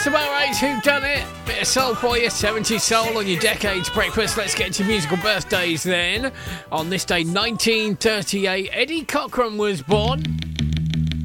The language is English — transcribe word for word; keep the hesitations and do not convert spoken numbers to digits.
It's about right, who done it? Bit of soul for you, seventies soul on your Decades breakfast. Let's get into musical birthdays then. On this day, nineteen thirty-eight, Eddie Cochran was born.